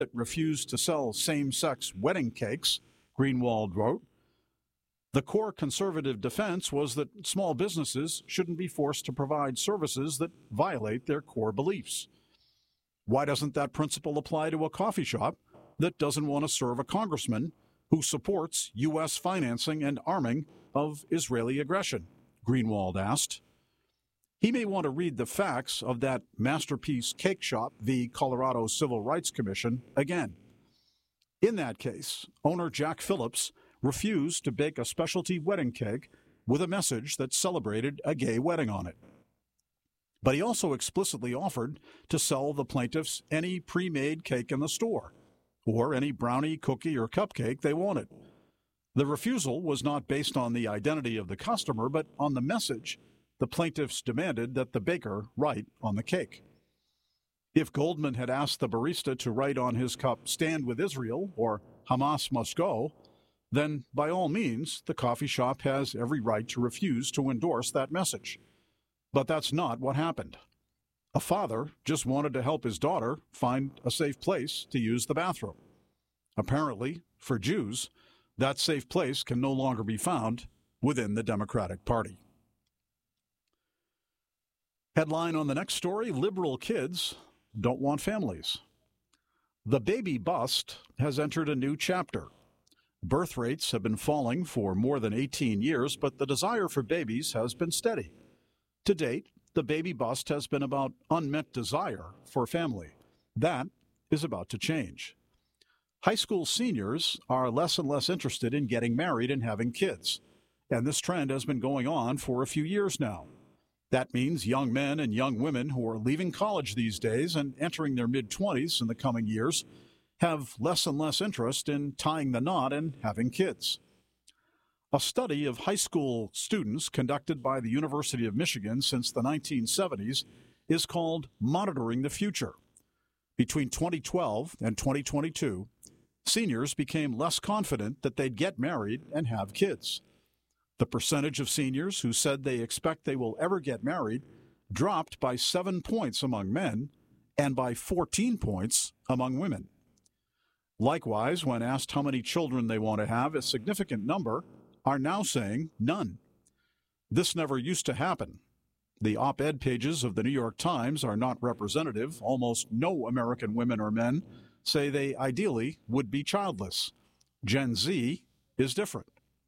that refused to sell same-sex wedding cakes, Greenwald wrote. The core conservative defense was that small businesses shouldn't be forced to provide services that violate their core beliefs. Why doesn't that principle apply to a coffee shop that doesn't want to serve a congressman who supports U.S. financing and arming of Israeli aggression? Greenwald asked. He may want to read the facts of that Masterpiece Cake Shop v. Colorado Civil Rights Commission again. In that case, owner Jack Phillips refused to bake a specialty wedding cake with a message that celebrated a gay wedding on it. But he also explicitly offered to sell the plaintiffs any pre-made cake in the store, or any brownie, cookie, or cupcake they wanted. The refusal was not based on the identity of the customer, but on the message the plaintiffs demanded that the baker write on the cake. If Goldman had asked the barista to write on his cup, "Stand with Israel," or "Hamas must go," then by all means, the coffee shop has every right to refuse to endorse that message. But that's not what happened. A father just wanted to help his daughter find a safe place to use the bathroom. Apparently, for Jews, that safe place can no longer be found within the Democratic Party. Headline on the next story, liberal kids don't want families. The baby bust has entered a new chapter. Birth rates have been falling for more than 18 years, but the desire for babies has been steady. To date, the baby bust has been about unmet desire for family. That is about to change. High school seniors are less and less interested in getting married and having kids, and this trend has been going on for a few years now. That means young men and young women who are leaving college these days and entering their mid-20s in the coming years have less and less interest in tying the knot and having kids. A study of high school students conducted by the University of Michigan since the 1970s is called Monitoring the Future. Between 2012 and 2022, seniors became less confident that they'd get married and have kids. The percentage of seniors who said they expect they will ever get married dropped by 7 points among men and by 14 points among women. Likewise, when asked how many children they want to have, a significant number are now saying none. This never used to happen. The op-ed pages of the New York Times are not representative. Almost no American women or men say they ideally would be childless. Gen Z is different.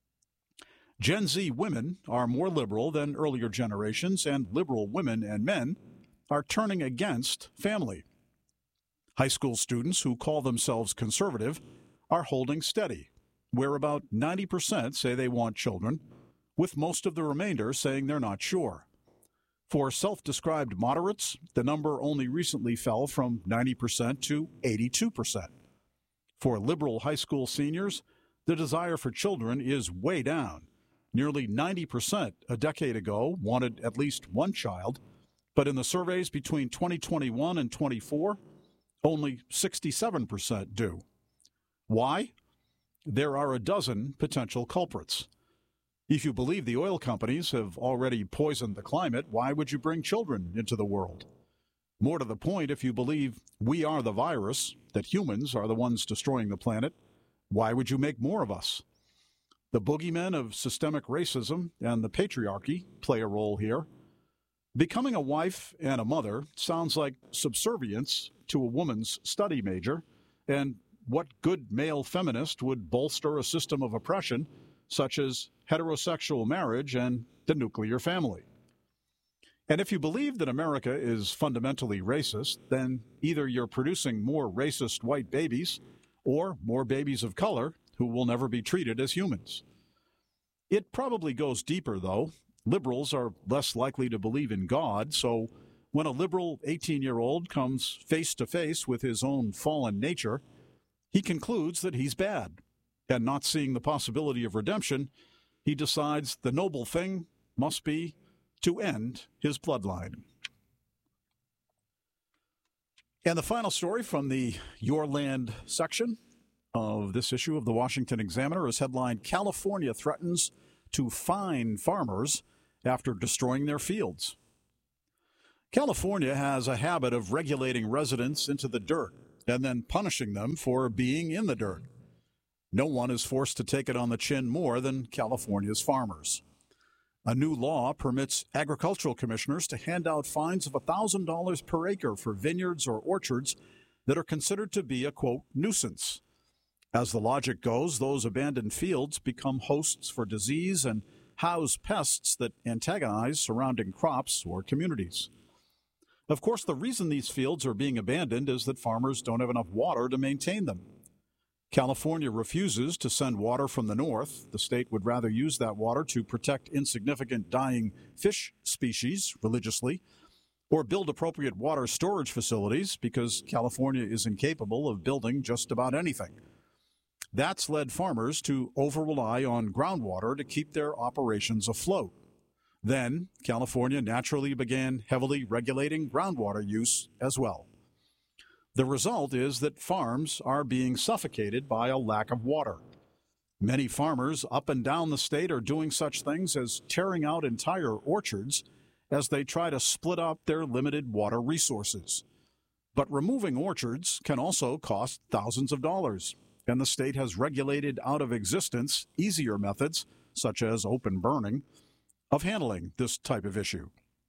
Gen Z women are more liberal than earlier generations, and liberal women and men are turning against family. High school students who call themselves conservative are holding steady, where about 90% say they want children, with most of the remainder saying they're not sure. For self-described moderates, the number only recently fell from 90% to 82%. For liberal high school seniors, the desire for children is way down. Nearly 90% a decade ago wanted at least one child, but in the surveys between 2021 and 24, only 67% do. Why? There are a dozen potential culprits. If you believe the oil companies have already poisoned the climate, why would you bring children into the world? More to the point, if you believe we are the virus, that humans are the ones destroying the planet, why would you make more of us? The boogeymen of systemic racism and the patriarchy play a role here. Becoming a wife and a mother sounds like subservience to a woman's study major, and what good male feminist would bolster a system of oppression such as heterosexual marriage and the nuclear family? And if you believe that America is fundamentally racist, then either you're producing more racist white babies or more babies of color who will never be treated as humans. It probably goes deeper, though. Liberals are less likely to believe in God, so when a liberal 18-year-old comes face-to-face with his own fallen nature, he concludes that he's bad, and not seeing the possibility of redemption, he decides the noble thing must be to end his bloodline. And the final story from the Your Land section of this issue of the Washington Examiner is headlined, California threatens to fine farmers after destroying their fields. California has a habit of regulating residents into the dirt and then punishing them for being in the dirt. No one is forced to take it on the chin more than California's farmers. A new law permits agricultural commissioners to hand out fines of $1,000 per acre for vineyards or orchards that are considered to be a, quote, nuisance. As the logic goes, those abandoned fields become hosts for disease and house pests that antagonize surrounding crops or communities. Of course, the reason these fields are being abandoned is that farmers don't have enough water to maintain them. California refuses to send water from the north. The state would rather use that water to protect insignificant dying fish species religiously, or build appropriate water storage facilities because California is incapable of building just about anything. That's led farmers to over-rely on groundwater to keep their operations afloat. Then, California naturally began heavily regulating groundwater use as well. The result is that farms are being suffocated by a lack of water. Many farmers up and down the state are doing such things as tearing out entire orchards as they try to split up their limited water resources. But removing orchards can also cost thousands of dollars, and the state has regulated out of existence easier methods, such as open burning, of handling this type of issue.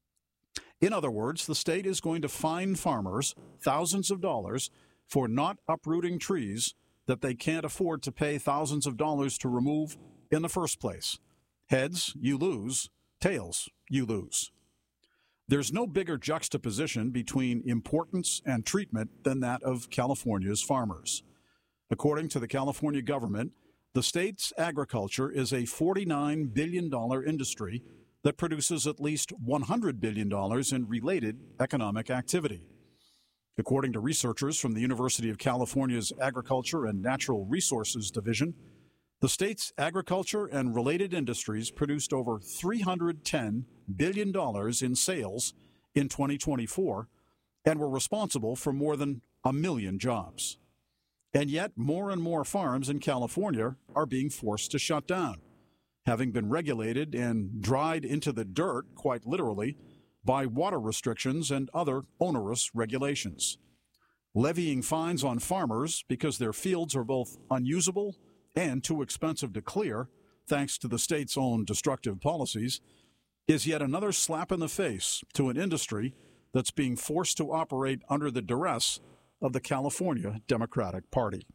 In other words, the state is going to fine farmers thousands of dollars for not uprooting trees that they can't afford to pay thousands of dollars to remove in the first place. Heads, you lose. Tails, you lose. There's no bigger juxtaposition between importance and treatment than that of California's farmers. According to the California government, the state's agriculture is a $49 billion industry that produces at least $100 billion in related economic activity. According to researchers from the University of California's Agriculture and Natural Resources Division, the state's agriculture and related industries produced over $310 billion in sales in 2024 and were responsible for more than 1 million jobs. And yet, more and more farms in California are being forced to shut down, having been regulated and dried into the dirt, quite literally, by water restrictions and other onerous regulations. Levying fines on farmers because their fields are both unusable and too expensive to clear, thanks to the state's own destructive policies, is yet another slap in the face to an industry that's being forced to operate under the duress of the California Democratic Party.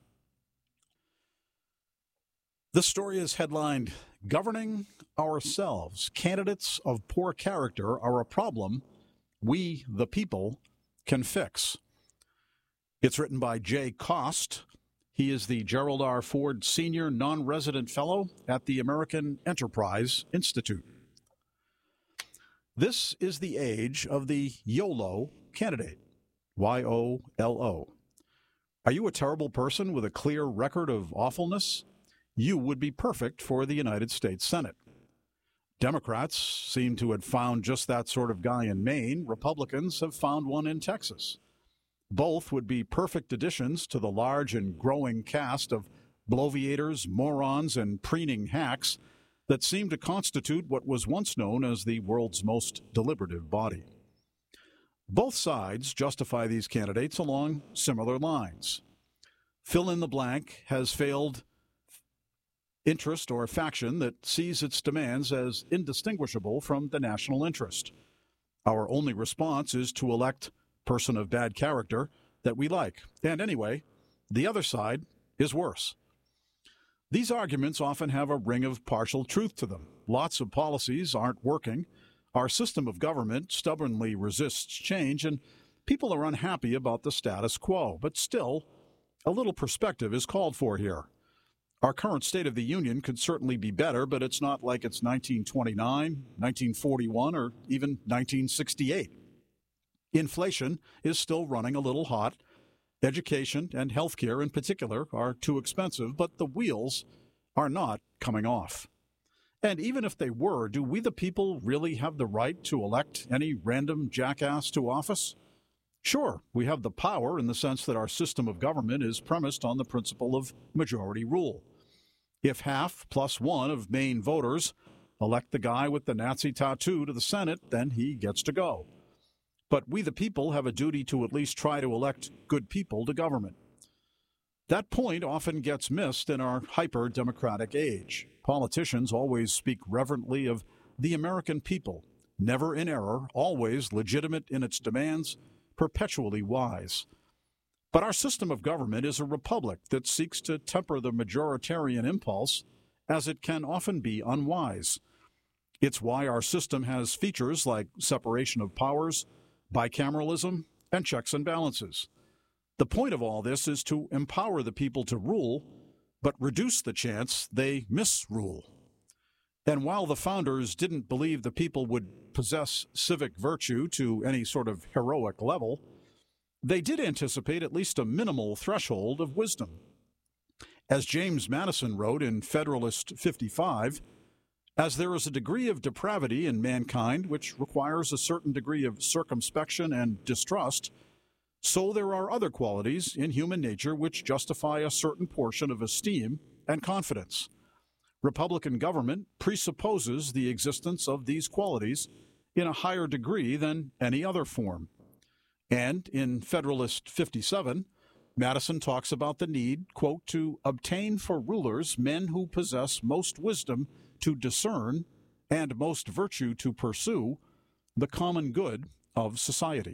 This story is headlined, "Governing Ourselves. Candidates of poor character are a problem we, the people, can fix." It's written by Jay Cost. He is the Gerald R. Ford Senior Non-Resident Fellow at the American Enterprise Institute. This is the age of the YOLO candidate. Y-O-L-O. Are you a terrible person with a clear record of awfulness? You would be perfect for the United States Senate. Democrats seem to have found just that sort of guy in Maine. Republicans have found one in Texas. Both would be perfect additions to the large and growing cast of bloviators, morons, and preening hacks that seem to constitute what was once known as the world's most deliberative body. Both sides justify these candidates along similar lines. Fill in the blank has failed interest or faction that sees its demands as indistinguishable from the national interest. Our only response is to elect person of bad character that we like. And anyway, the other side is worse. These arguments often have a ring of partial truth to them. Lots of policies aren't working. Our system of government stubbornly resists change, and people are unhappy about the status quo. But still, a little perspective is called for here. Our current State of the Union could certainly be better, but it's not like it's 1929, 1941, or even 1968. Inflation is still running a little hot. Education and healthcare in particular are too expensive, but the wheels are not coming off. And even if they were, do we the people really have the right to elect any random jackass to office? Sure, we have the power in the sense that our system of government is premised on the principle of majority rule. If half plus one of Maine voters elect the guy with the Nazi tattoo to the Senate, then he gets to go. but we the people have a duty to at least try to elect good people to government. That point often gets missed in our hyper-democratic age. Politicians always speak reverently of the American people, never in error, always legitimate in its demands, perpetually wise. But our system of government is a republic that seeks to temper the majoritarian impulse, as it can often be unwise. It's why our system has features like separation of powers, bicameralism, and checks and balances. The point of all this is to empower the people to rule, but reduce the chance they misrule. And while the founders didn't believe the people would possess civic virtue to any sort of heroic level, they did anticipate at least a minimal threshold of wisdom. As James Madison wrote in Federalist 55, as there is a degree of depravity in mankind which requires a certain degree of circumspection and distrust, so there are other qualities in human nature which justify a certain portion of esteem and confidence. Republican government presupposes the existence of these qualities in a higher degree than any other form. And in Federalist 57, Madison talks about the need, quote, to obtain for rulers men who possess most wisdom to discern and most virtue to pursue the common good of society.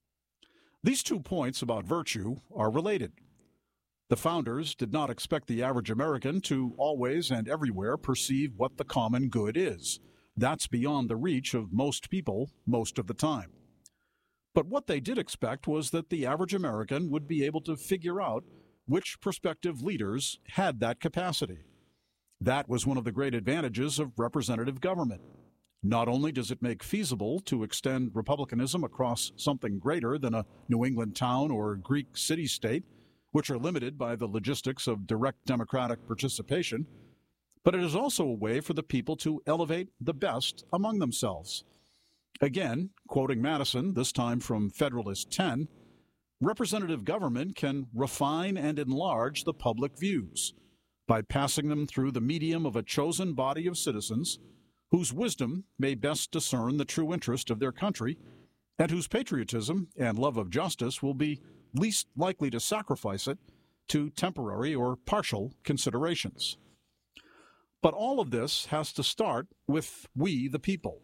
These 2 points about virtue are related. The founders did not expect the average American to always and everywhere perceive what the common good is. That's beyond the reach of most people most of the time. But what they did expect was that the average American would be able to figure out which prospective leaders had that capacity. That was one of the great advantages of representative government. Not only does it make feasible to extend republicanism across something greater than a New England town or Greek city-state, which are limited by the logistics of direct democratic participation, but it is also a way for the people to elevate the best among themselves. Again, quoting Madison, this time from Federalist 10, representative government can refine and enlarge the public views by passing them through the medium of a chosen body of citizens whose wisdom may best discern the true interest of their country and whose patriotism and love of justice will be least likely to sacrifice it to temporary or partial considerations. But all of this has to start with we, the people.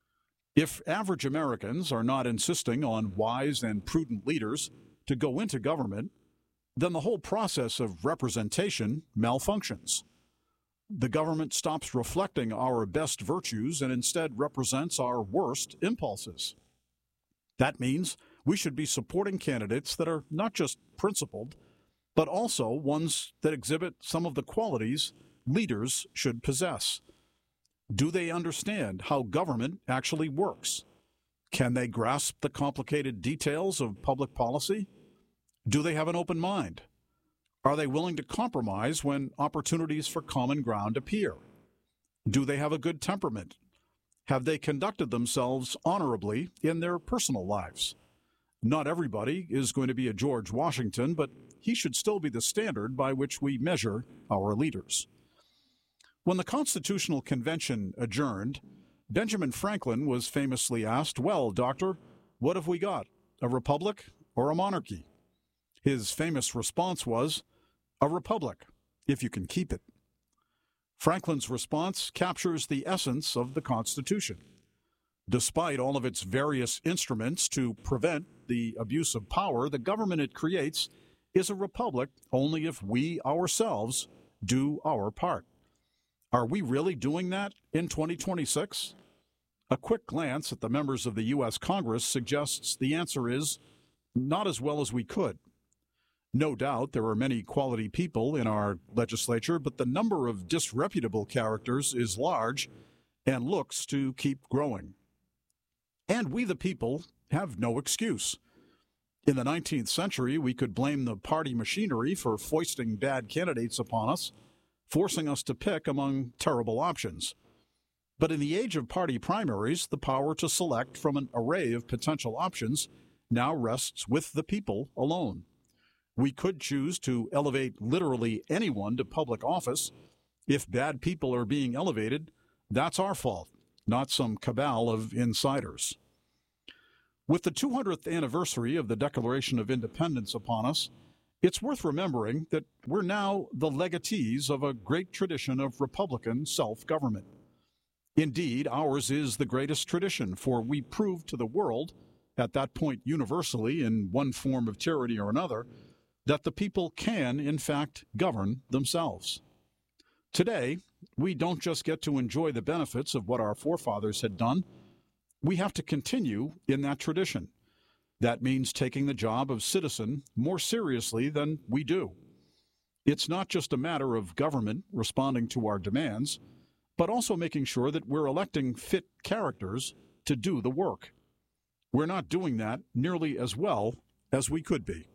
If average Americans are not insisting on wise and prudent leaders to go into government, then the whole process of representation malfunctions. The government stops reflecting our best virtues and instead represents our worst impulses. That means we should be supporting candidates that are not just principled, but also ones that exhibit some of the qualities leaders should possess. Do they understand how government actually works? Can they grasp the complicated details of public policy? Do they have an open mind? Are they willing to compromise when opportunities for common ground appear? Do they have a good temperament? Have they conducted themselves honorably in their personal lives? Not everybody is going to be a George Washington, but he should still be the standard by which we measure our leaders. When the Constitutional Convention adjourned, Benjamin Franklin was famously asked, "Well, doctor, what have we got, a republic or a monarchy?" His famous response was, "A republic, if you can keep it." Franklin's response captures the essence of the Constitution. Despite all of its various instruments to prevent the abuse of power, the government it creates is a republic only if we ourselves do our part. Are we really doing that in 2026? A quick glance at the members of the U.S. Congress suggests the answer is not as well as we could. No doubt there are many quality people in our legislature, but the number of disreputable characters is large and looks to keep growing. And we, the people, have no excuse. In the 19th century, we could blame the party machinery for foisting bad candidates upon us, forcing us to pick among terrible options. But in the age of party primaries, the power to select from an array of potential options now rests with the people alone. We could choose to elevate literally anyone to public office. If bad people are being elevated, that's our fault, not some cabal of insiders. With the 200th anniversary of the Declaration of Independence upon us, it's worth remembering that we're now the legatees of a great tradition of Republican self-government. Indeed, ours is the greatest tradition, for we proved to the world, at that point universally in one form of tyranny or another, that the people can, in fact, govern themselves. Today, we don't just get to enjoy the benefits of what our forefathers had done. We have to continue in that tradition. That means taking the job of citizen more seriously than we do. It's not just a matter of government responding to our demands, but also making sure that we're electing fit characters to do the work. We're not doing that nearly as well as we could be.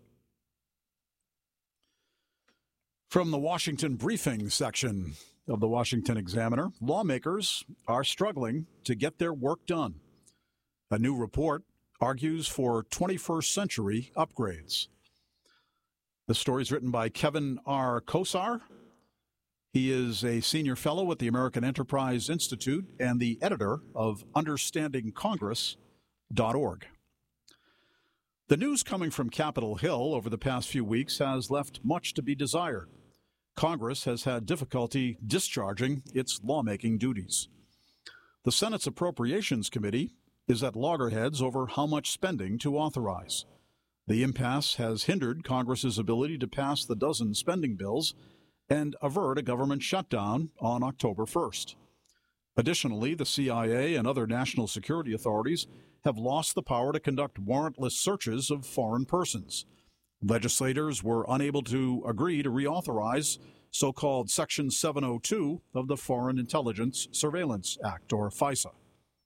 From the Washington Briefing section of the Washington Examiner, lawmakers are struggling to get their work done. A new report argues for 21st century upgrades. The story is written by Kevin R. Kosar. He is a senior fellow at the American Enterprise Institute and the editor of UnderstandingCongress.org. The news coming from Capitol Hill over the past few weeks has left much to be desired. Congress has had difficulty discharging its lawmaking duties. The Senate's Appropriations Committee is at loggerheads over how much spending to authorize. The impasse has hindered Congress's ability to pass the dozen spending bills and avert a government shutdown on October 1st. Additionally, the CIA and other national security authorities have lost the power to conduct warrantless searches of foreign persons. Legislators were unable to agree to reauthorize so-called Section 702 of the Foreign Intelligence Surveillance Act, or FISA.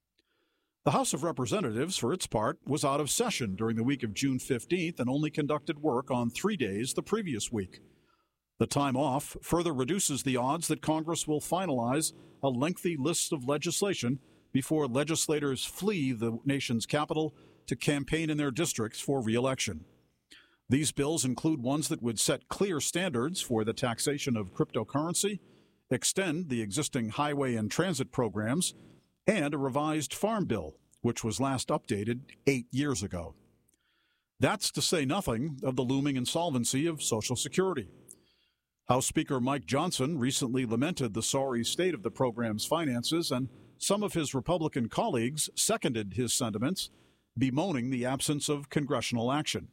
The House of Representatives, for its part, was out of session during the week of June 15th and only conducted work on 3 days the previous week. The time off further reduces the odds that Congress will finalize a lengthy list of legislation before legislators flee the nation's capital to campaign in their districts for re-election. These bills include ones that would set clear standards for the taxation of cryptocurrency, extend the existing highway and transit programs, and a revised farm bill, which was last updated 8 years ago. That's to say nothing of the looming insolvency of Social Security. House Speaker Mike Johnson recently lamented the sorry state of the program's finances, and some of his Republican colleagues seconded his sentiments, bemoaning the absence of congressional action.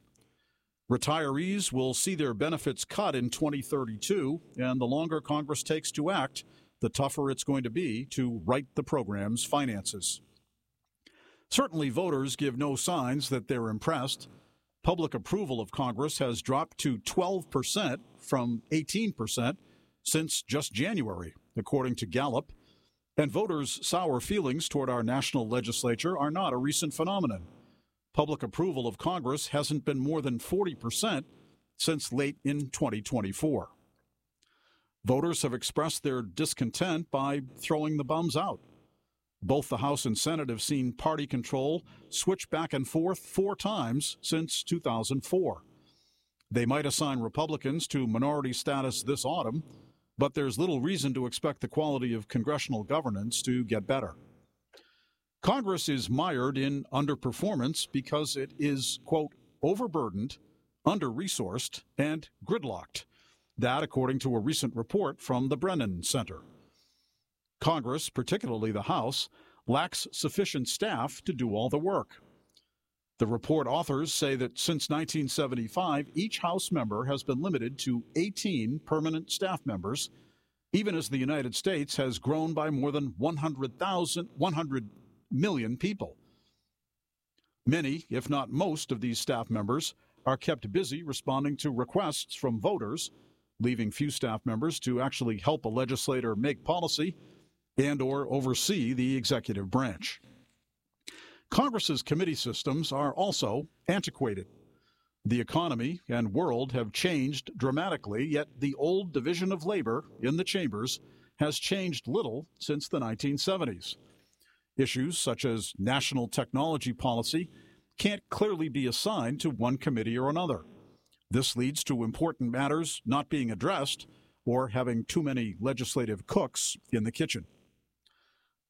Retirees will see their benefits cut in 2032, and the longer Congress takes to act, the tougher it's going to be to right the program's finances. Certainly, voters give no signs that they're impressed. Public approval of Congress has dropped to 12% from 18% since just January, according to Gallup. And voters' sour feelings toward our national legislature are not a recent phenomenon. Public approval of Congress hasn't been more than 40% since late in 2024. Voters have expressed their discontent by throwing the bums out. Both the House and Senate have seen party control switch back and forth 4 times since 2004. They might assign Republicans to minority status this autumn, but there's little reason to expect the quality of congressional governance to get better. Congress is mired in underperformance because it is, quote, overburdened, under-resourced, and gridlocked. That, according to a recent report from the Brennan Center. Congress, particularly the House, lacks sufficient staff to do all the work. The report authors say that since 1975, each House member has been limited to 18 permanent staff members, even as the United States has grown by more than 100 million people. Many, if not most, of these staff members are kept busy responding to requests from voters, leaving few staff members to actually help a legislator make policy and or oversee the executive branch. Congress's committee systems are also antiquated. The economy and world have changed dramatically, yet the old division of labor in the chambers has changed little since the 1970s. Issues such as national technology policy can't clearly be assigned to one committee or another. This leads to important matters not being addressed or having too many legislative cooks in the kitchen.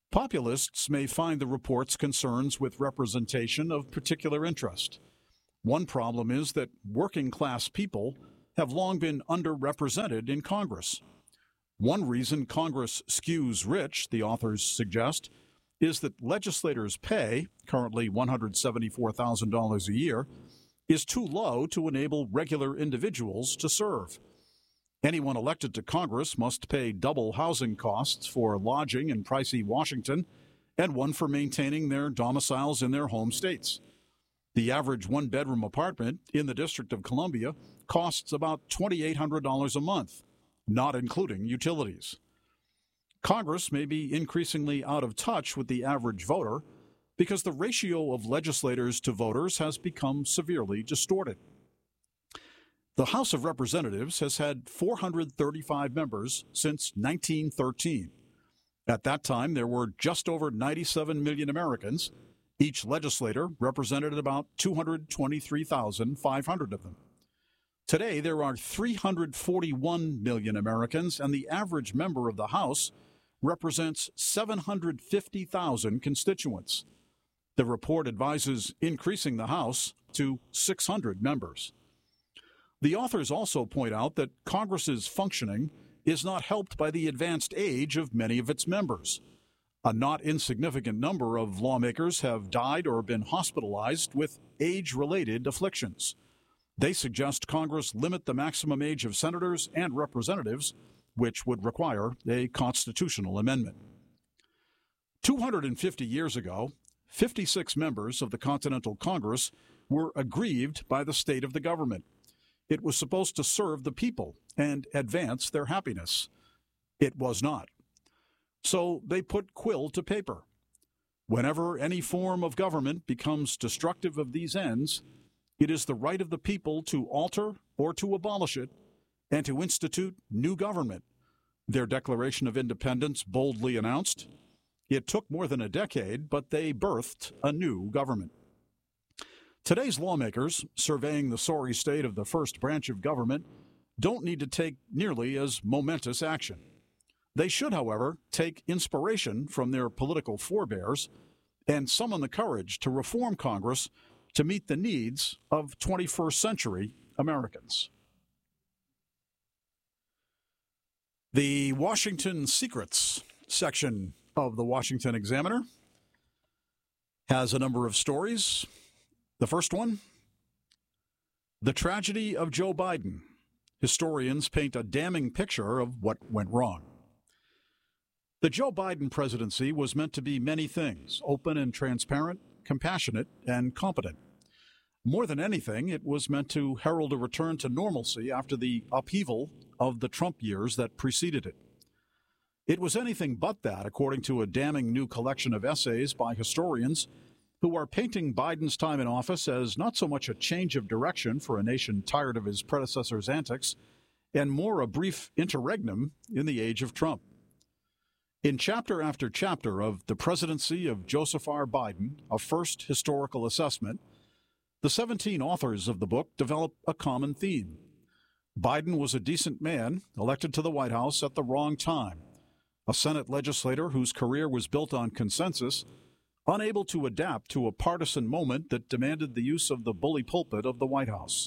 Populists may find the report's concerns with representation of particular interest. One problem is that working-class people have long been underrepresented in Congress. One reason Congress skews rich, the authors suggest, is that legislators' pay, currently $174,000 a year, is too low to enable regular individuals to serve. Anyone elected to Congress must pay double housing costs for lodging in pricey Washington and one for maintaining their domiciles in their home states. The average one-bedroom apartment in the District of Columbia costs about $2,800 a month, not including utilities. Congress may be increasingly out of touch with the average voter because the ratio of legislators to voters has become severely distorted. The House of Representatives has had 435 members since 1913. At that time, there were just over 97 million Americans. Each legislator represented about 223,500 of them. Today, there are 341 million Americans, and the average member of the House represents 750,000 constituents. The report advises increasing the House to 600 members. The authors also point out that Congress's functioning is not helped by the advanced age of many of its members. A not insignificant number of lawmakers have died or been hospitalized with age-related afflictions. They suggest Congress limit the maximum age of senators and representatives, which would require a constitutional amendment. 250 years ago, 56 members of the Continental Congress were aggrieved by the state of the government. It was supposed to serve the people and advance their happiness. It was not. So they put quill to paper. Whenever any form of government becomes destructive of these ends, it is the right of the people to alter or to abolish it and to institute new government, their Declaration of Independence boldly announced. It took more than a decade, but they birthed a new government. Today's lawmakers, surveying the sorry state of the first branch of government, don't need to take nearly as momentous action. They should, however, take inspiration from their political forebears and summon the courage to reform Congress to meet the needs of 21st century Americans. The Washington Secrets section of the Washington Examiner has a number of stories. The first one, the tragedy of Joe Biden. Historians paint a damning picture of what went wrong. The Joe Biden presidency was meant to be many things: open and transparent, compassionate, and competent. More than anything, it was meant to herald a return to normalcy after the upheaval of the Trump years that preceded it. It was anything but that, according to a damning new collection of essays by historians who are painting Biden's time in office as not so much a change of direction for a nation tired of his predecessor's antics, and more a brief interregnum in the age of Trump. In chapter after chapter of The Presidency of Joseph R. Biden, a first historical assessment, the 17 authors of the book develop a common theme. Biden was a decent man, elected to the White House at the wrong time, a Senate legislator whose career was built on consensus, unable to adapt to a partisan moment that demanded the use of the bully pulpit of the White House.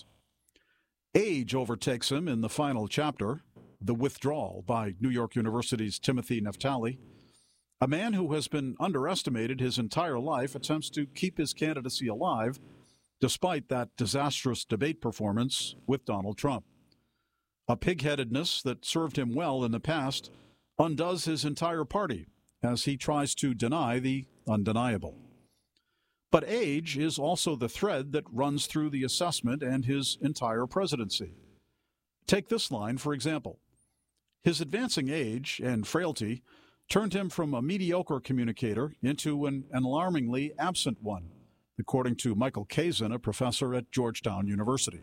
Age overtakes him in the final chapter, The Withdrawal by New York University's Timothy Naftali. A man who has been underestimated his entire life attempts to keep his candidacy alive despite that disastrous debate performance with Donald Trump. A pig-headedness that served him well in the past undoes his entire party as he tries to deny the undeniable. But age is also the thread that runs through the assessment and his entire presidency. Take this line, for example. His advancing age and frailty turned him from a mediocre communicator into an alarmingly absent one, according to Michael Kazin, a professor at Georgetown University.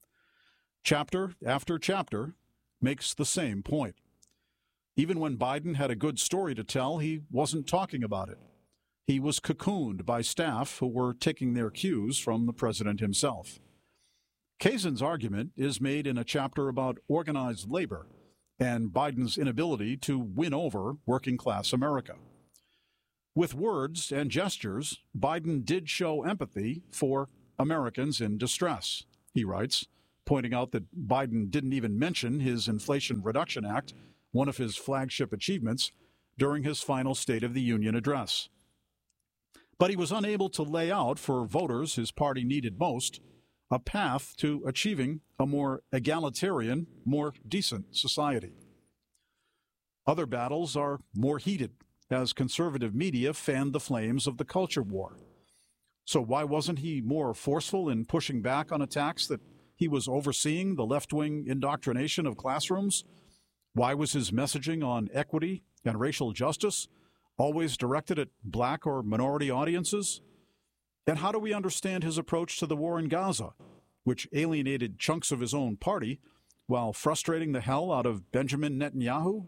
Chapter after chapter makes the same point. Even when Biden had a good story to tell, he wasn't talking about it. He was cocooned by staff who were taking their cues from the president himself. Kazin's argument is made in a chapter about organized labor and Biden's inability to win over working-class America. With words and gestures, Biden did show empathy for Americans in distress, he writes, pointing out that Biden didn't even mention his Inflation Reduction Act, one of his flagship achievements, during his final State of the Union address. But he was unable to lay out for voters his party needed most a path to achieving a more egalitarian, more decent society. Other battles are more heated as conservative media fanned the flames of the culture war. So why wasn't he more forceful in pushing back on attacks that he was overseeing the left-wing indoctrination of classrooms? Why was his messaging on equity and racial justice always directed at black or minority audiences? And how do we understand his approach to the war in Gaza, which alienated chunks of his own party while frustrating the hell out of Benjamin Netanyahu?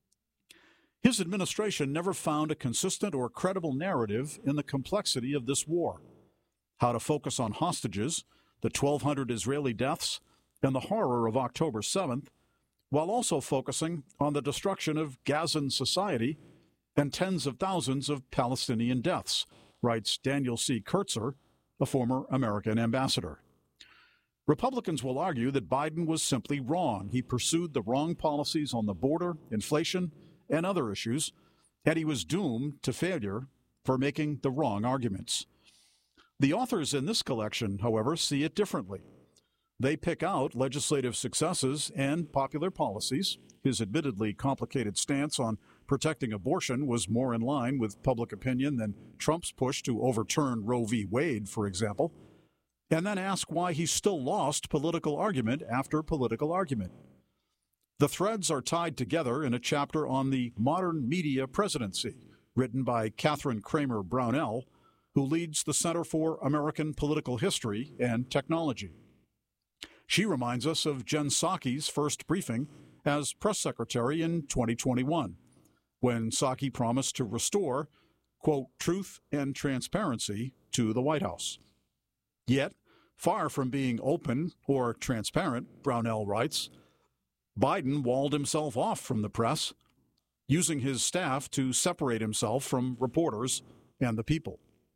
His administration never found a consistent or credible narrative in the complexity of this war. How to focus on hostages, the 1,200 Israeli deaths, and the horror of October 7th, while also focusing on the destruction of Gazan society and tens of thousands of Palestinian deaths, writes Daniel C. Kurtzer, a former American ambassador. Republicans will argue that Biden was simply wrong. He pursued the wrong policies on the border, inflation, and other issues, and he was doomed to failure for making the wrong arguments. The authors in this collection, however, see it differently. They pick out legislative successes and popular policies. His admittedly complicated stance on protecting abortion was more in line with public opinion than Trump's push to overturn Roe v. Wade, for example, and then ask why he still lost political argument after political argument. The threads are tied together in a chapter on the modern media presidency, written by Catherine Kramer Brownell, who leads the Center for American Political History and Technology. She reminds us of Jen Psaki's first briefing as press secretary in 2021, when Psaki promised to restore, quote, truth and transparency to the White House. Yet, far from being open or transparent, Brownell writes, Biden walled himself off from the press, using his staff to separate himself from reporters and the people.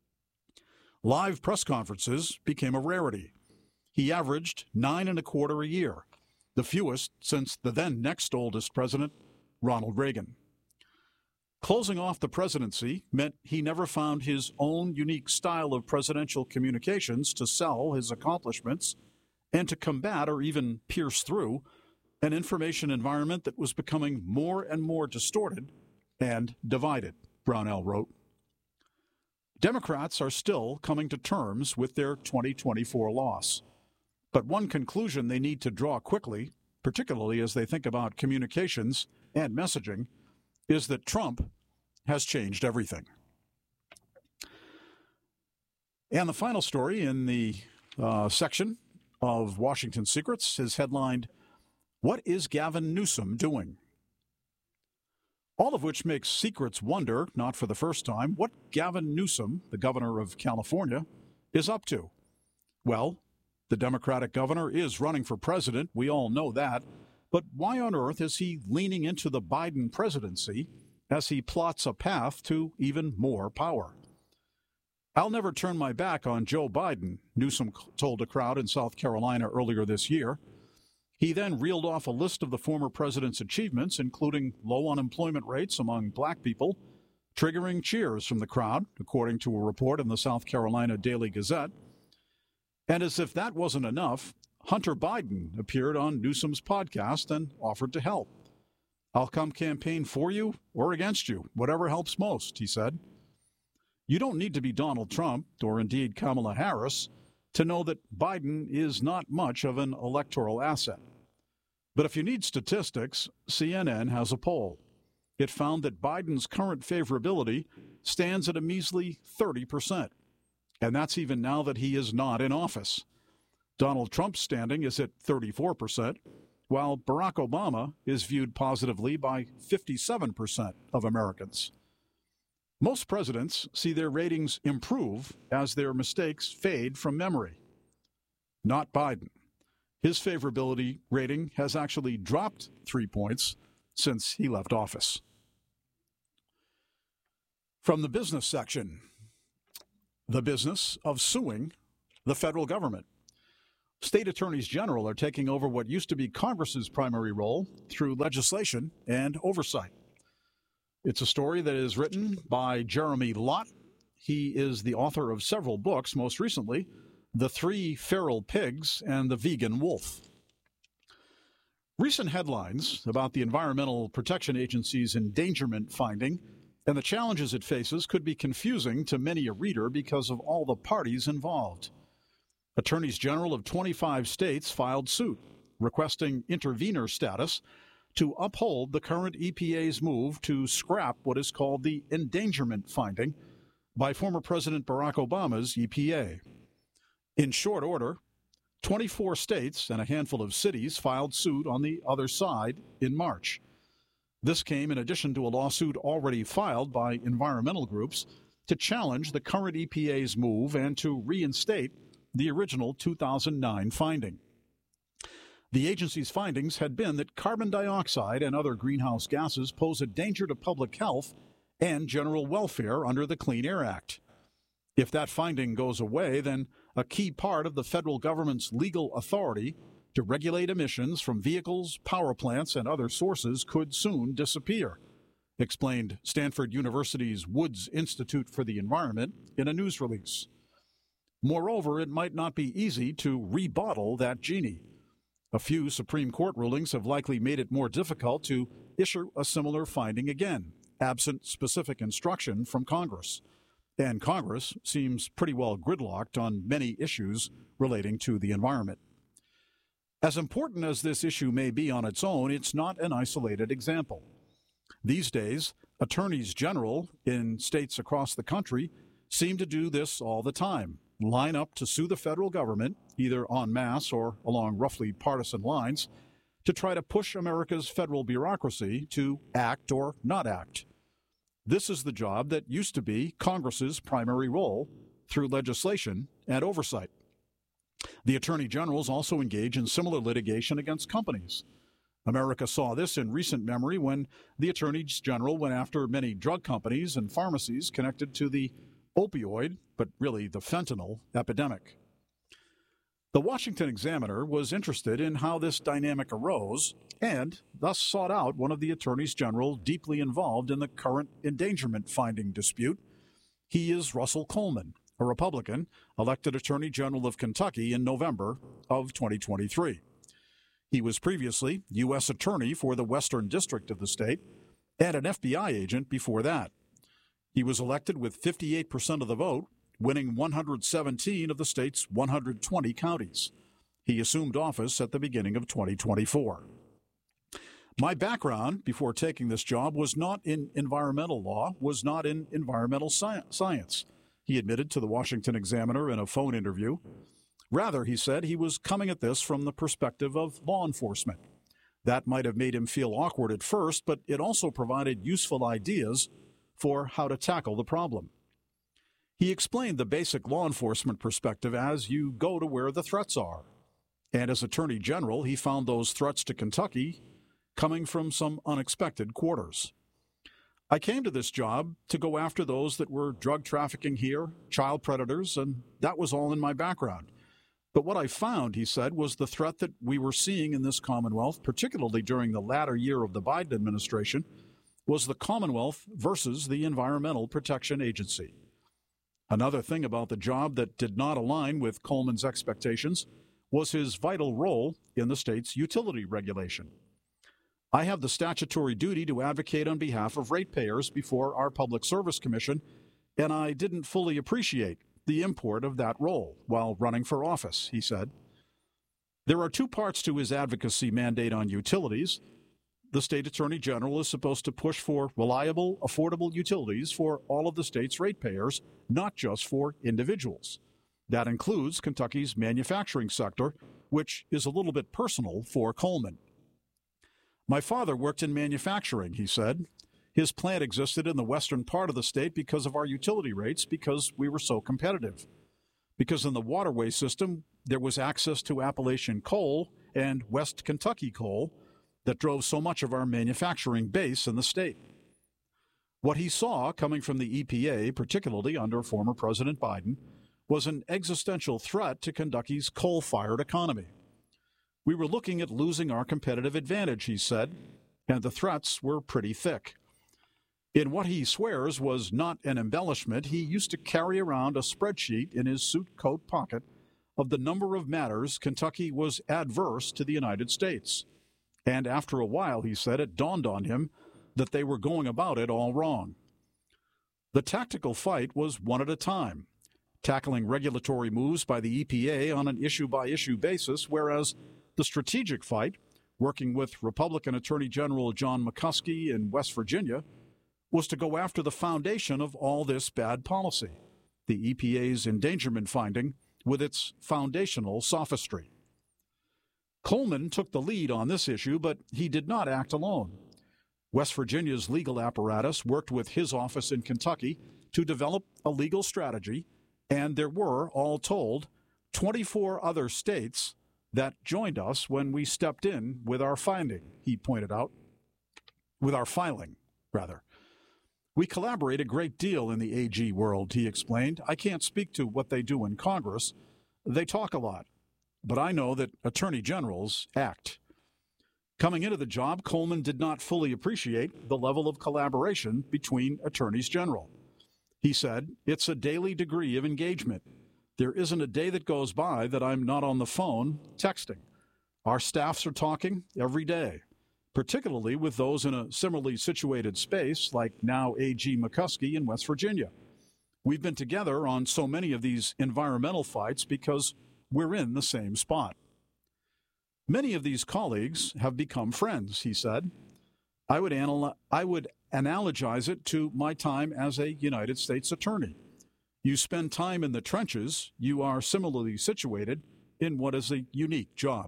Live press conferences became a rarity. He averaged 9.25 a year, the fewest since the then next oldest president, Ronald Reagan. Closing off the presidency meant he never found his own unique style of presidential communications to sell his accomplishments and to combat or even pierce through an information environment that was becoming more and more distorted and divided, Brownell wrote. Democrats are still coming to terms with their 2024 loss. But one conclusion they need to draw quickly, particularly as they think about communications and messaging, is that Trump has changed everything. And the final story in the section of Washington Secrets is headlined, What is Gavin Newsom doing? All of which makes Secrets wonder, not for the first time, what Gavin Newsom, the governor of California, is up to. Well, the Democratic governor is running for president. We all know that. But why on earth is he leaning into the Biden presidency as he plots a path to even more power? I'll never turn my back on Joe Biden, Newsom told a crowd in South Carolina earlier this year. He then reeled off a list of the former president's achievements, including low unemployment rates among black people, triggering cheers from the crowd, according to a report in the South Carolina Daily Gazette. And as if that wasn't enough, Hunter Biden appeared on Newsom's podcast and offered to help. I'll come campaign for you or against you, whatever helps most, he said. You don't need to be Donald Trump, or indeed Kamala Harris, to know that Biden is not much of an electoral asset. But if you need statistics, CNN has a poll. It found that Biden's current favorability stands at a measly 30%. And that's even now that he is not in office. Donald Trump's standing is at 34%, while Barack Obama is viewed positively by 57% of Americans. Most presidents see their ratings improve as their mistakes fade from memory. Not Biden. His favorability rating has actually dropped 3 points since he left office. From the business section, the business of suing the federal government. State attorneys general are taking over what used to be Congress's primary role through legislation and oversight. It's a story that is written by Jeremy Lott. He is the author of several books, most recently, The Three Feral Pigs and The Vegan Wolf. Recent headlines about the Environmental Protection Agency's endangerment finding and the challenges it faces could be confusing to many a reader because of all the parties involved. Attorneys general of 25 states filed suit, requesting intervenor status to uphold the current EPA's move to scrap what is called the endangerment finding by former President Barack Obama's EPA. In short order, 24 states and a handful of cities filed suit on the other side in March. This came in addition to a lawsuit already filed by environmental groups to challenge the current EPA's move and to reinstate the original 2009 finding. The agency's findings had been that carbon dioxide and other greenhouse gases pose a danger to public health and general welfare under the Clean Air Act. If that finding goes away, then a key part of the federal government's legal authority to regulate emissions from vehicles, power plants, and other sources could soon disappear, explained Stanford University's Woods Institute for the Environment in a news release. Moreover, it might not be easy to rebottle that genie. A few Supreme Court rulings have likely made it more difficult to issue a similar finding again, absent specific instruction from Congress. And Congress seems pretty well gridlocked on many issues relating to the environment. As important as this issue may be on its own, it's not an isolated example. These days, attorneys general in states across the country seem to do this all the time, line up to sue the federal government, either en masse or along roughly partisan lines, to try to push America's federal bureaucracy to act or not act. This is the job that used to be Congress's primary role through legislation and oversight. The attorney generals also engage in similar litigation against companies. America saw this in recent memory when the attorneys general went after many drug companies and pharmacies connected to the opioid, but really the fentanyl, epidemic. The Washington Examiner was interested in how this dynamic arose and thus sought out one of the attorneys general deeply involved in the current endangerment finding dispute. He is Russell Coleman, a Republican, elected Attorney General of Kentucky in November of 2023. He was previously U.S. Attorney for the Western District of the state and an FBI agent before that. He was elected with 58% of the vote, winning 117 of the state's 120 counties. He assumed office at the beginning of 2024. My background before taking this job was not in environmental law, was not in environmental science. He admitted to the Washington Examiner in a phone interview. Rather, he said, he was coming at this from the perspective of law enforcement. That might have made him feel awkward at first, but it also provided useful ideas for how to tackle the problem. He explained the basic law enforcement perspective as you go to where the threats are. And as Attorney General, he found those threats to Kentucky coming from some unexpected quarters. I came to this job to go after those that were drug trafficking here, child predators, and that was all in my background. But what I found, he said, was the threat that we were seeing in this Commonwealth, particularly during the latter year of the Biden administration, was the Commonwealth versus the Environmental Protection Agency. Another thing about the job that did not align with Coleman's expectations was his vital role in the state's utility regulation. I have the statutory duty to advocate on behalf of ratepayers before our Public Service Commission, and I didn't fully appreciate the import of that role while running for office, he said. There are two parts to his advocacy mandate on utilities. The state attorney general is supposed to push for reliable, affordable utilities for all of the state's ratepayers, not just for individuals. That includes Kentucky's manufacturing sector, which is a little bit personal for Coleman. My father worked in manufacturing, he said. His plant existed in the western part of the state because of our utility rates, because we were so competitive. Because in the waterway system, there was access to Appalachian coal and West Kentucky coal that drove so much of our manufacturing base in the state. What he saw coming from the EPA, particularly under former President Biden, was an existential threat to Kentucky's coal-fired economy. We were looking at losing our competitive advantage, he said, and the threats were pretty thick. In what he swears was not an embellishment, he used to carry around a spreadsheet in his suit coat pocket of the number of matters Kentucky was adverse to the United States. And after a while, he said, it dawned on him that they were going about it all wrong. The tactical fight was one at a time, tackling regulatory moves by the EPA on an issue-by-issue basis, whereas the strategic fight, working with Republican Attorney General John McCuskey in West Virginia, was to go after the foundation of all this bad policy, the EPA's endangerment finding with its foundational sophistry. Coleman took the lead on this issue, but he did not act alone. West Virginia's legal apparatus worked with his office in Kentucky to develop a legal strategy, and there were, all told, 24 other states that joined us when we stepped in with our filing, he pointed out. With our filing, rather. We collaborate a great deal in the AG world, he explained. I can't speak to what they do in Congress. They talk a lot, but I know that attorney generals act. Coming into the job, Coleman did not fully appreciate the level of collaboration between attorneys general. He said, it's a daily degree of engagement. There isn't a day that goes by that I'm not on the phone texting. Our staffs are talking every day, particularly with those in a similarly situated space like now AG McCuskey in West Virginia. We've been together on so many of these environmental fights because we're in the same spot. Many of these colleagues have become friends, he said. I would analogize it to my time as a United States attorney. You spend time in the trenches, you are similarly situated in what is a unique job.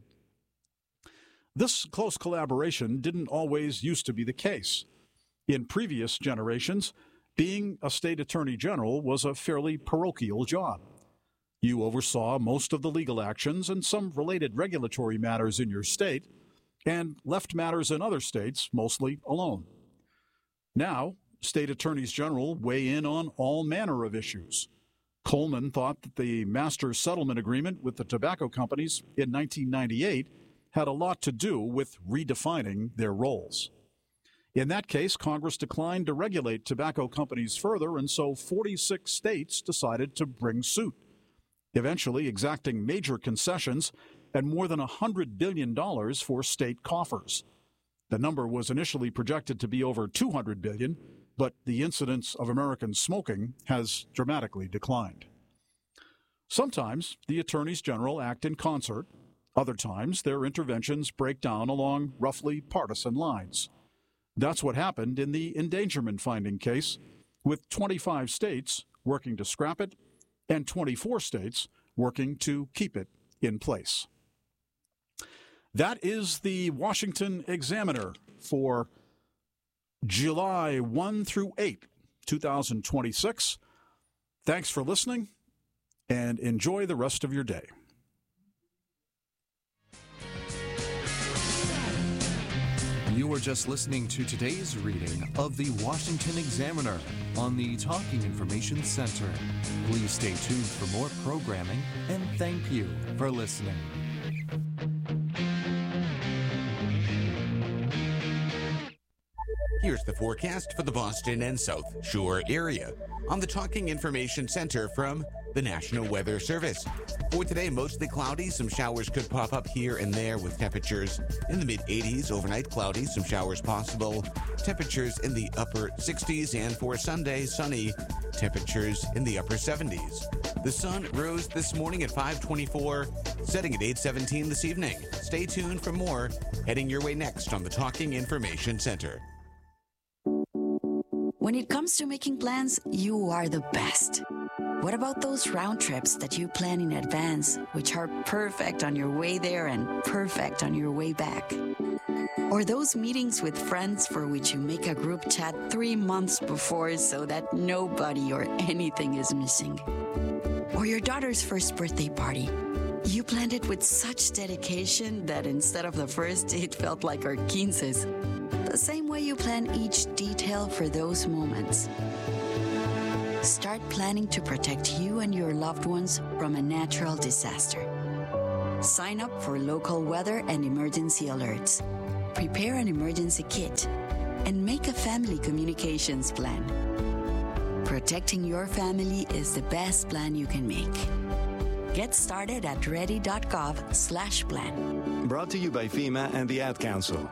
This close collaboration didn't always used to be the case. In previous generations, being a state attorney general was a fairly parochial job. You oversaw most of the legal actions and some related regulatory matters in your state, and left matters in other states mostly alone. Now, state attorneys general weigh in on all manner of issues. Coleman thought that the master settlement agreement with the tobacco companies in 1998 had a lot to do with redefining their roles. In that case, Congress declined to regulate tobacco companies further, and so 46 states decided to bring suit, eventually exacting major concessions and more than $100 billion for state coffers. The number was initially projected to be over $200 billion, but the incidence of American smoking has dramatically declined. Sometimes the attorneys general act in concert. Other times their interventions break down along roughly partisan lines. That's what happened in the endangerment finding case, with 25 states working to scrap it and 24 states working to keep it in place. That is the Washington Examiner for July 1 through 8, 2026. Thanks for listening, and enjoy the rest of your day. You were just listening to today's reading of the Washington Examiner on the Talking Information Center. Please stay tuned for more programming, and thank you for listening. Here's the forecast for the Boston and South Shore area on the Talking Information Center from the National Weather Service. For today, mostly cloudy. Some showers could pop up here and there with temperatures in the mid-80s. Overnight, cloudy. Some showers possible. Temperatures in the upper 60s. And for Sunday, sunny. Temperatures in the upper 70s. The sun rose this morning at 5:24, setting at 8:17 this evening. Stay tuned for more. Heading your way next on the Talking Information Center. When it comes to making plans, you are the best. What about those round trips that you plan in advance, which are perfect on your way there and perfect on your way back? Or those meetings with friends for which you make a group chat 3 months before so that nobody or anything is missing? Or your daughter's first birthday party. You planned it with such dedication that instead of the first, it felt like our quinces. the same way you plan each detail for those moments. Start planning to protect you and your loved ones from a natural disaster. Sign up for local weather and emergency alerts. Prepare an emergency kit and make a family communications plan. Protecting your family is the best plan you can make. Get started at ready.gov/plan. Brought to you by FEMA and the Ad Council.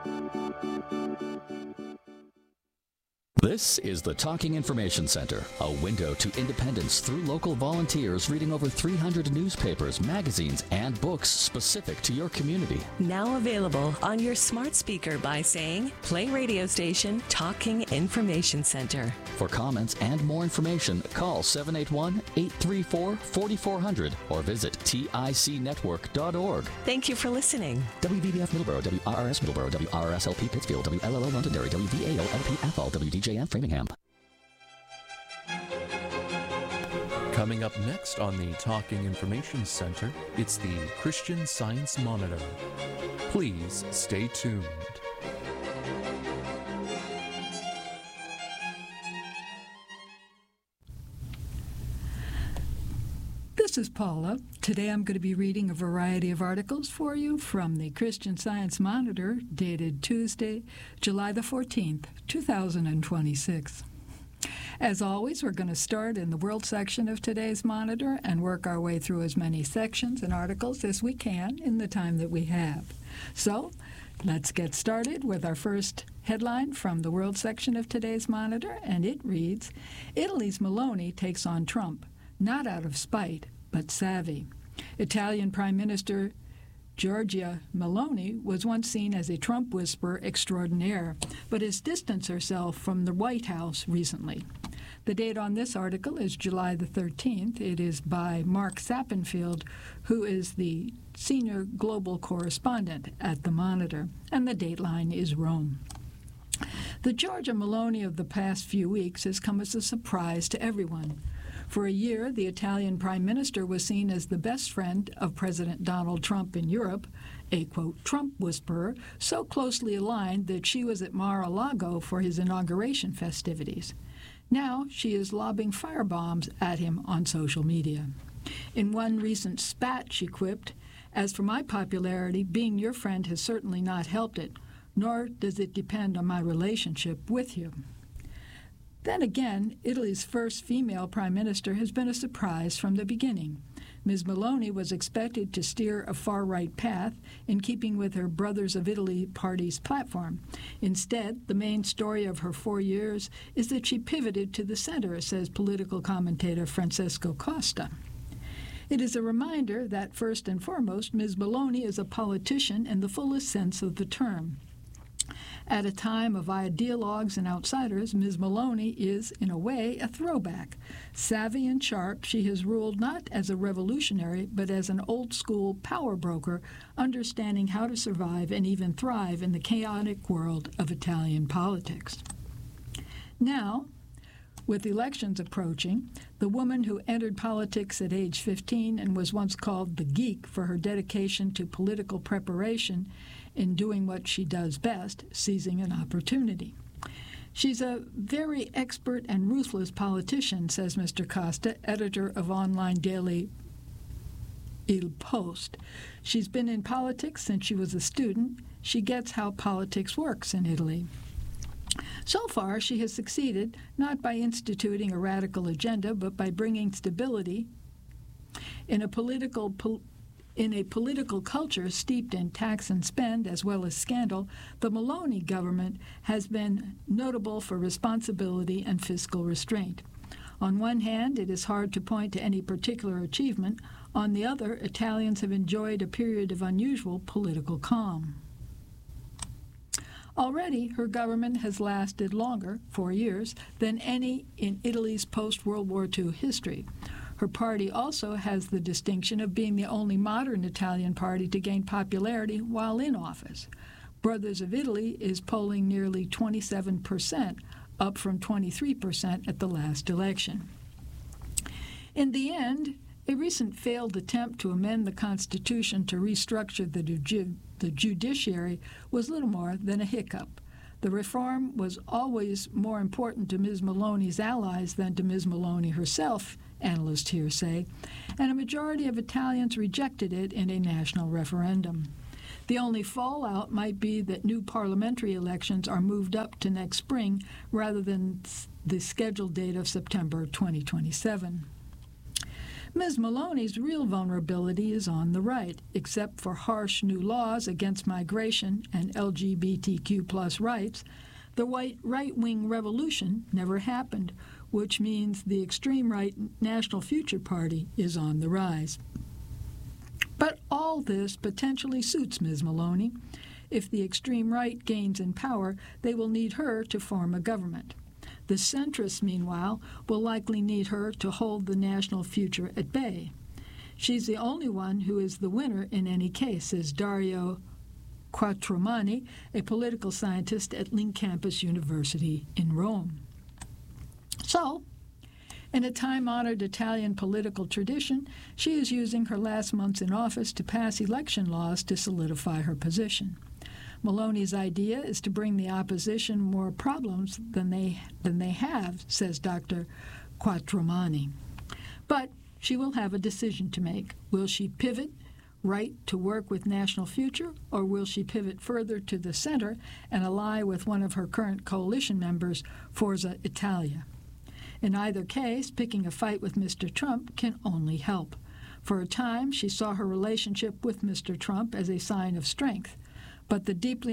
This is the Talking Information Center, a window to independence through local volunteers reading over 300 newspapers, magazines, and books specific to your community. Now available on your smart speaker by saying, play radio station Talking Information Center. For comments and more information, call 781-834-4400 or visit ticnetwork.org. Thank you for listening. WVBF Middleborough, WRRS Middleborough, WRSLP Pittsfield, WLLO Londonderry, WVAO LP Athol, WDJM Framingham. Coming up next on the Talking Information Center, it's the Christian Science Monitor. Please stay tuned. This is Paula. Today I'm going to be reading a variety of articles for you from the Christian Science Monitor, dated Tuesday, July the 14th, 2026. As always, we're going to start in the World section of today's Monitor and work our way through as many sections and articles as we can in the time that we have. So, let's get started with our first headline from the World section of today's Monitor, and it reads, Italy's Meloni takes on Trump, not out of spite, but savvy. Italian Prime Minister Giorgia Meloni was once seen as a Trump whisperer extraordinaire, but has distanced herself from the White House recently. The date on this article is July the 13th. It is by Mark Sappenfield, who is the senior global correspondent at the Monitor, and the dateline is Rome. The Giorgia Meloni of the past few weeks has come as a surprise to everyone. For a year, the Italian Prime Minister was seen as the best friend of President Donald Trump in Europe, a, quote, Trump whisperer, so closely aligned that she was at Mar-a-Lago for his inauguration festivities. Now she is lobbing firebombs at him on social media. In one recent spat, she quipped, As for my popularity, being your friend has certainly not helped it, nor does it depend on my relationship with you. Then again, Italy's first female prime minister has been a surprise from the beginning. Ms. Meloni was expected to steer a far-right path in keeping with her Brothers of Italy party's platform. Instead, the main story of her 4 years is that she pivoted to the center, says political commentator Francesco Costa. It is a reminder that, first and foremost, Ms. Meloni is a politician in the fullest sense of the term. At a time of ideologues and outsiders, Ms. Meloni is, in a way, a throwback. Savvy and sharp, she has ruled not as a revolutionary, but as an old-school power broker, understanding how to survive and even thrive in the chaotic world of Italian politics. Now, with elections approaching, the woman who entered politics at age 15 and was once called the geek for her dedication to political preparation in doing what she does best, seizing an opportunity. She's a very expert and ruthless politician, says Mr. Costa, editor of online daily Il Post. She's been in politics since she was a student. She gets how politics works in Italy. So far, she has succeeded not by instituting a radical agenda, but by bringing stability in a political culture steeped in tax and spend as well as scandal. The Meloni government has been notable for responsibility and fiscal restraint. On one hand, it is hard to point to any particular achievement. On the other, Italians have enjoyed a period of unusual political calm. Already, her government has lasted longer, 4 years, than any in Italy's post-World War II history. Her party also has the distinction of being the only modern Italian party to gain popularity while in office. Brothers of Italy is polling nearly 27%, up from 23% at the last election. In the end, a recent failed attempt to amend the Constitution to restructure the judiciary was little more than a hiccup. The reform was always more important to Ms. Maloney's allies than to Ms. Maloney herself, analysts here say, and a majority of Italians rejected it in a national referendum. The only fallout might be that new parliamentary elections are moved up to next spring rather than the scheduled date of September 2027. Ms. Maloney's real vulnerability is on the right. Except for harsh new laws against migration and LGBTQ+ rights, the right-wing revolution never happened, which means the extreme right National Future Party is on the rise. But all this potentially suits Ms. Maloney. If the extreme right gains in power, they will need her to form a government. The centrists, meanwhile, will likely need her to hold the national future at bay. She's the only one who is the winner in any case, says Dario Quattromani, a political scientist at Link Campus University in Rome. So, in a time-honored Italian political tradition, she is using her last months in office to pass election laws to solidify her position. Maloney's idea is to bring the opposition more problems than they have, says Dr. Quattromani. But she will have a decision to make. Will she pivot right to work with National Future, or will she pivot further to the center and ally with one of her current coalition members, Forza Italia? In either case, picking a fight with Mr. Trump can only help. For a time, she saw her relationship with Mr. Trump as a sign of strength, but the deep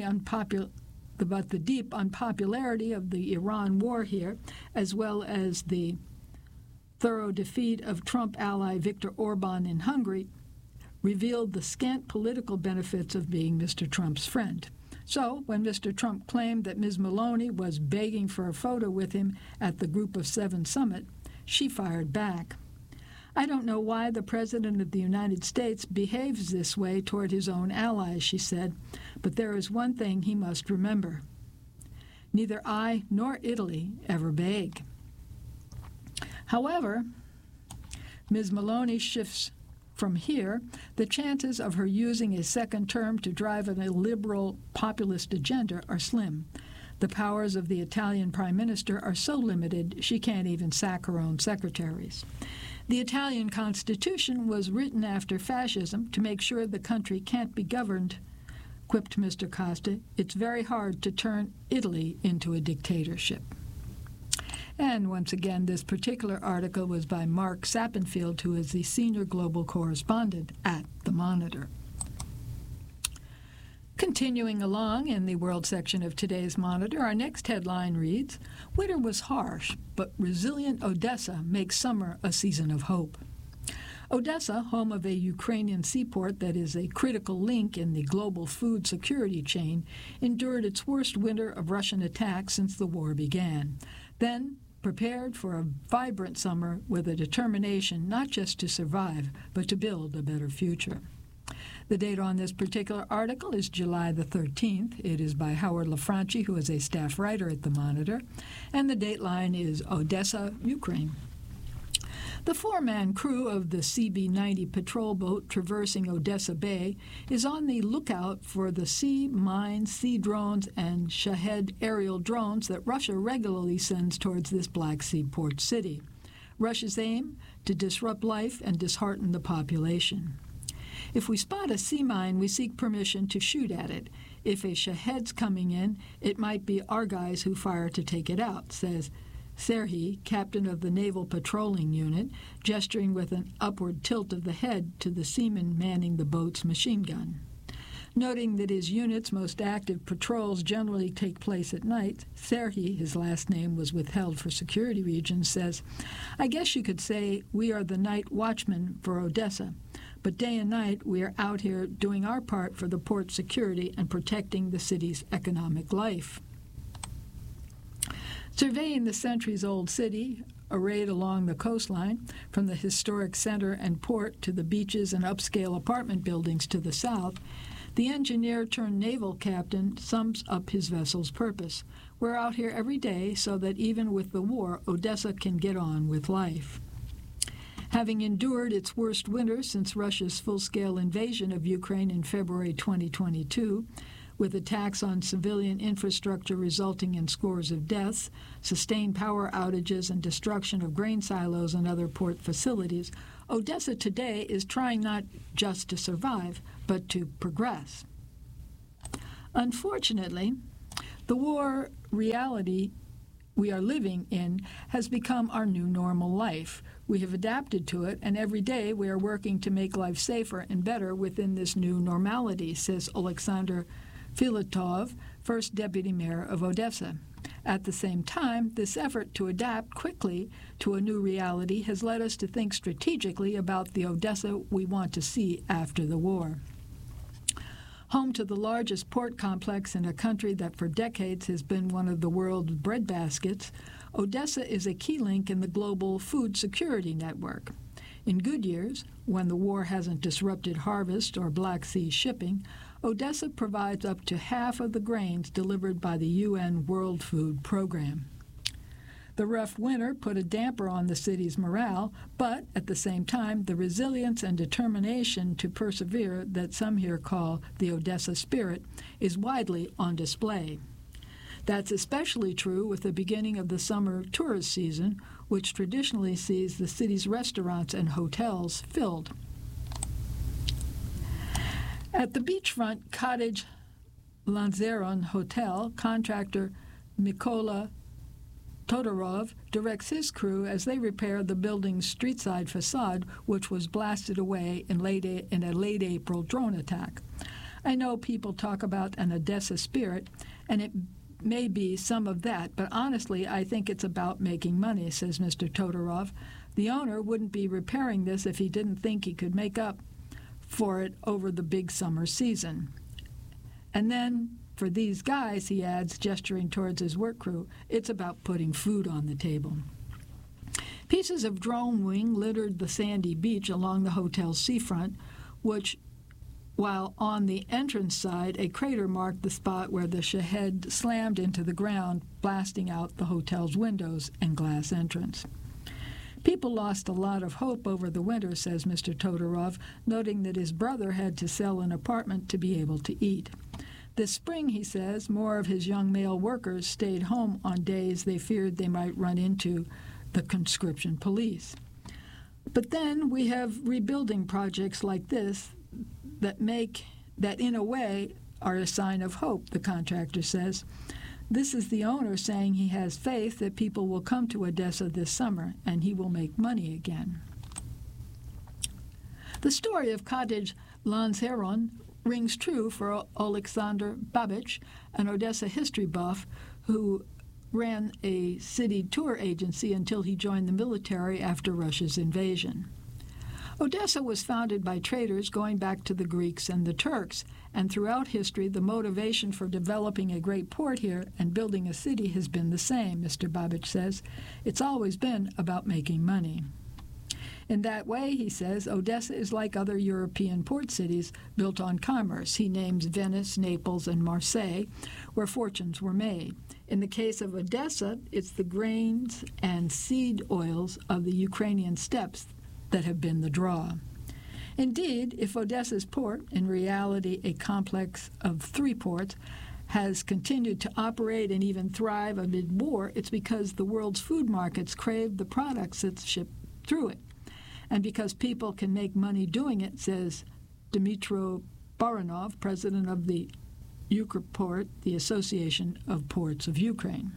unpopularity of the Iran war here, as well as the thorough defeat of Trump ally Viktor Orban in Hungary, revealed the scant political benefits of being Mr. Trump's friend. So, when Mr. Trump claimed that Ms. Maloney was begging for a photo with him at the Group of Seven summit, she fired back. I don't know why the President of the United States behaves this way toward his own allies, she said, but there is one thing he must remember. Neither I nor Italy ever beg. However, Ms. Maloney shifts from here, the chances of her using a second term to drive a liberal populist agenda are slim. The powers of the Italian Prime Minister are so limited she can't even sack her own secretaries. The Italian Constitution was written after fascism to make sure the country can't be governed, quipped Mr. Costa. It's very hard to turn Italy into a dictatorship. And once again, this particular article was by Mark Sappenfield, who is the senior global correspondent at The Monitor. Continuing along in the world section of today's Monitor, our next headline reads, Winter was harsh, but resilient Odessa makes summer a season of hope. Odessa, home of a Ukrainian seaport that is a critical link in the global food security chain, endured its worst winter of Russian attacks since the war began. Then prepared for a vibrant summer with a determination not just to survive, but to build a better future. The date on this particular article is July the 13th. It is by Howard LaFranchi, who is a staff writer at The Monitor, and the dateline is Odessa, Ukraine. The four-man crew of the CB-90 patrol boat traversing Odessa Bay is on the lookout for the sea mines, sea drones, and Shahed aerial drones that Russia regularly sends towards this Black Sea port city. Russia's aim? To disrupt life and dishearten the population. If we spot a sea mine, we seek permission to shoot at it. If a Shahed's coming in, it might be our guys who fire to take it out, says Serhiy, captain of the Naval Patrolling Unit, gesturing with an upward tilt of the head to the seaman manning the boat's machine gun. Noting that his unit's most active patrols generally take place at night, Serhiy, his last name was withheld for security reasons, says, I guess you could say we are the night watchmen for Odessa, but day and night we are out here doing our part for the port's security and protecting the city's economic life. Surveying the centuries-old city, arrayed along the coastline, from the historic center and port to the beaches and upscale apartment buildings to the south, the engineer-turned-naval captain sums up his vessel's purpose. We're out here every day so that even with the war, Odessa can get on with life. Having endured its worst winter since Russia's full-scale invasion of Ukraine in February 2022, with attacks on civilian infrastructure resulting in scores of deaths, sustained power outages, and destruction of grain silos and other port facilities, Odessa today is trying not just to survive, but to progress. Unfortunately, the war reality we are living in has become our new normal life. We have adapted to it, and every day we are working to make life safer and better within this new normality, says Alexander Filatov, first deputy mayor of Odessa. At the same time, this effort to adapt quickly to a new reality has led us to think strategically about the Odessa we want to see after the war. Home to the largest port complex in a country that for decades has been one of the world's breadbaskets, Odessa is a key link in the global food security network. In good years, when the war hasn't disrupted harvest or Black Sea shipping, Odessa provides up to half of the grains delivered by the UN World Food Program. The rough winter put a damper on the city's morale, but at the same time, the resilience and determination to persevere that some here call the Odessa spirit is widely on display. That's especially true with the beginning of the summer tourist season, which traditionally sees the city's restaurants and hotels filled. At the beachfront cottage Lanzaron Hotel, contractor Mykola Todorov directs his crew as they repair the building's street-side facade, which was blasted away in a late April drone attack. I know people talk about an Odessa spirit, and it may be some of that, but honestly, I think it's about making money, says Mr. Todorov. The owner wouldn't be repairing this if he didn't think he could make up for it over the big summer season. And then, for these guys, he adds, gesturing towards his work crew, it's about putting food on the table. Pieces of drone wing littered the sandy beach along the hotel's seafront, while on the entrance side, a crater marked the spot where the Shahed slammed into the ground, blasting out the hotel's windows and glass entrance. People lost a lot of hope over the winter, says Mr. Todorov, noting that his brother had to sell an apartment to be able to eat. This spring, he says, more of his young male workers stayed home on days they feared they might run into the conscription police. But then we have rebuilding projects like this that in a way are a sign of hope, the contractor says. This is the owner saying he has faith that people will come to Odessa this summer and he will make money again. The story of cottage Lanzaron rings true for Alexander Babich, an Odessa history buff who ran a city tour agency until he joined the military after Russia's invasion. Odessa was founded by traders going back to the Greeks and the Turks, and throughout history the motivation for developing a great port here and building a city has been the same, Mr. Babich says. It's always been about making money. In that way, he says, Odessa is like other European port cities built on commerce. He names Venice, Naples, and Marseille, where fortunes were made. In the case of Odessa, it's the grains and seed oils of the Ukrainian steppes that have been the draw. Indeed, if Odessa's port, in reality a complex of 3 ports, has continued to operate and even thrive amid war, it's because the world's food markets crave the products that's shipped through it. And because people can make money doing it, says Dmytro Baranov, president of the Ukrport, the Association of Ports of Ukraine.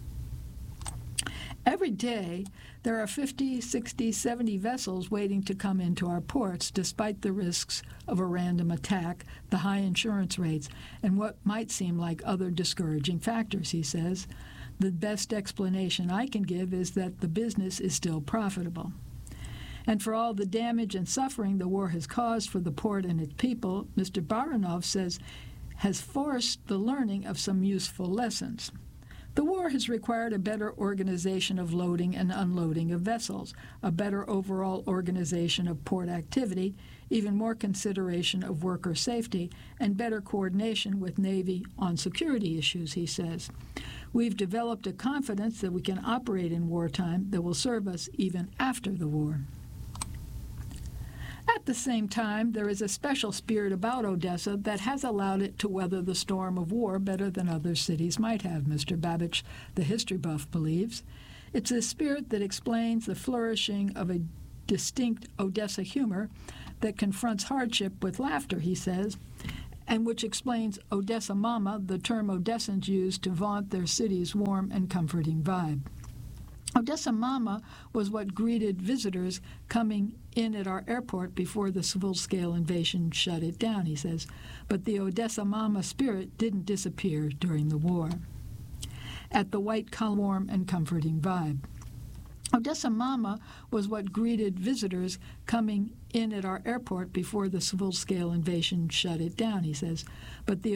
Every day, there are 50, 60, 70 vessels waiting to come into our ports, despite the risks of a random attack, the high insurance rates, and what might seem like other discouraging factors, he says. The best explanation I can give is that the business is still profitable. And for all the damage and suffering the war has caused for the port and its people, Mr. Baranov says, has forced the learning of some useful lessons. The war has required a better organization of loading and unloading of vessels, a better overall organization of port activity, even more consideration of worker safety, and better coordination with Navy on security issues, he says. We've developed a confidence that we can operate in wartime that will serve us even after the war. At the same time, there is a special spirit about Odessa that has allowed it to weather the storm of war better than other cities might have, Mr. Babbage, the history buff, believes. It's a spirit that explains the flourishing of a distinct Odessa humor that confronts hardship with laughter, he says, and which explains Odessa Mama, the term Odessans use to vaunt their city's warm and comforting vibe. Odessa Mama was what greeted visitors coming in at our airport before the full-scale invasion shut it down, he says. But the Odessa Mama spirit didn't disappear during the war. At the white collar, warm and comforting vibe. Odessa Mama was what greeted visitors coming in at our airport before the full-scale invasion shut it down, he says. But the